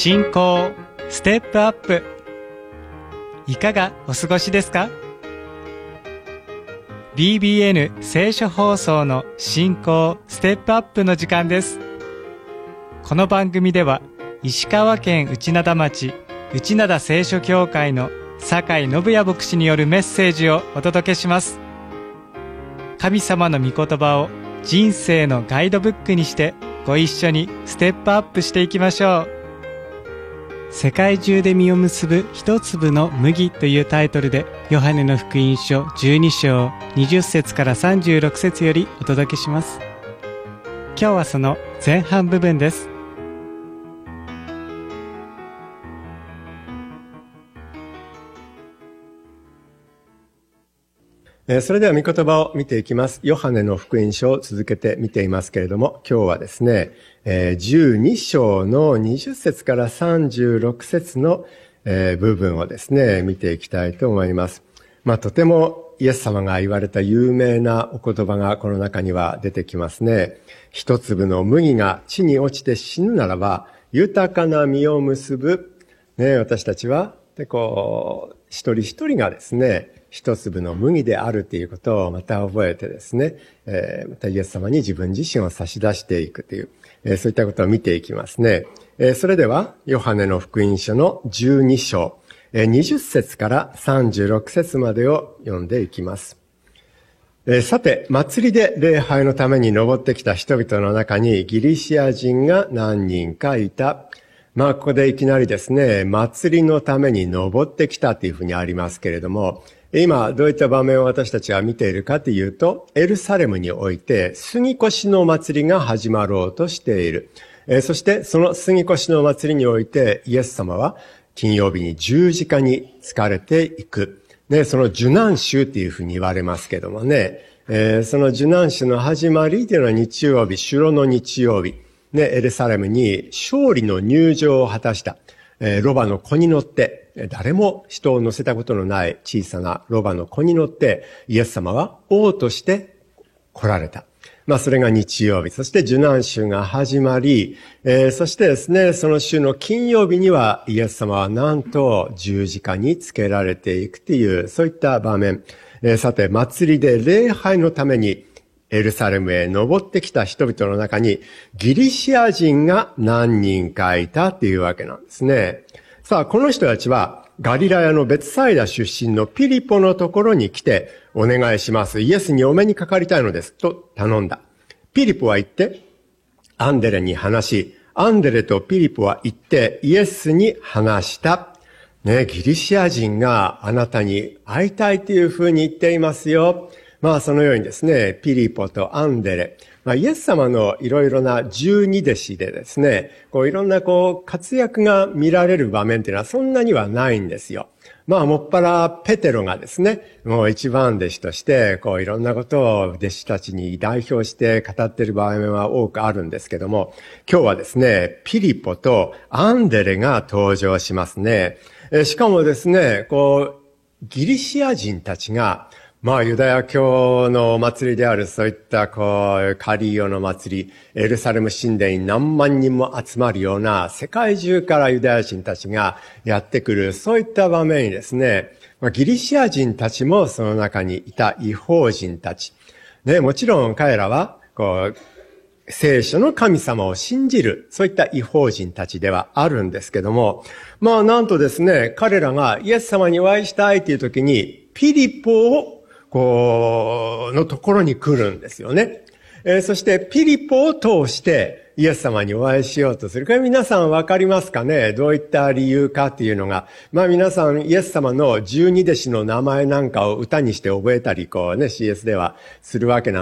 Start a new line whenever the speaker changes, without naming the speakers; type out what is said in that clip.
信仰ステップアップ。いかがお過ごしですか？ BBN 聖書放送の信仰ステップアップの時間です。この番組では石川県内灘町内灘聖書教会の酒井信也牧師によるメッセージをお届けします。神様の御言葉を人生のガイドブックにしてご一緒にステップアップしていきましょう。世界中で実を結ぶ一粒の麦というタイトルでヨハネの福音書12章20節から36節よりお届けします。今日はその前半部分です。
それでは御言葉を見ていきます。ヨハネの福音書を続けて見ていますけれども、今日はですね、12章の20節から36節の部分をですね、見ていきたいと思います。とてもイエス様が言われた有名なお言葉がこの中には出てきますね。一粒の麦が地に落ちて死ぬならば、豊かな実を結ぶ。私たちは、一人一人がですね、一粒の麦であるということをまた覚えてですね、またイエス様に自分自身を差し出していくという、そういったことを見ていきますね。それでは、ヨハネの福音書の12章、20節から36節までを読んでいきます。さて、祭りで礼拝のために登ってきた人々の中にギリシア人が何人かいた。ここでいきなりですね、祭りのために登ってきたというふうにありますけれども、今どういった場面を私たちは見ているかというと、エルサレムにおいて杉越の祭りが始まろうとしている。そしてその杉越の祭りにおいてイエス様は金曜日に十字架につかれていく。その受難週というふうに言われますけどもね、その受難週の始まりというのは日曜日、主の日曜日。エルサレムに勝利の入場を果たした。ロバの子に乗って、誰も人を乗せたことのない小さなロバの子に乗って、イエス様は王として来られた。それが日曜日。そして受難週が始まり、そしてですね、その週の金曜日にはイエス様はなんと十字架につけられていくという、そういった場面。さて、祭りで礼拝のために、エルサレムへ登ってきた人々の中にギリシア人が何人かいたっていうわけなんですね。さあ、この人たちはガリラヤのベツサイダ出身のピリポのところに来てお願いします。イエスにお目にかかりたいのですと頼んだ。ピリポは言ってアンデレに話し、アンデレとピリポは言ってイエスに話した。ギリシア人があなたに会いたいというふうに言っていますよ。そのようにですね、ピリポとアンデレ、イエス様のいろいろな十二弟子でですね、いろんな活躍が見られる場面っていうのはそんなにはないんですよ。もっぱらペテロがですね、もう一番弟子として、いろんなことを弟子たちに代表して語っている場面は多くあるんですけども、今日はですね、ピリポとアンデレが登場しますね。しかもですね、ギリシア人たちが、ユダヤ教のお祭りである、そういった、カリオの祭り、エルサレム神殿に何万人も集まるような、世界中からユダヤ人たちがやってくる、そういった場面にですね、ギリシア人たちもその中にいた異邦人たち。もちろん彼らは、聖書の神様を信じる、そういった異邦人たちではあるんですけども、なんとですね、彼らがイエス様にお会いしたいという時に、ピリポをのところに来るんですよね。そしてピリポを通してイエス様にお会いしようとする。これ皆さんわかりますかね？どういった理由かっていうのが。皆さんイエス様の十二弟子の名前なんかを歌にして覚えたり、CS ではするわけなん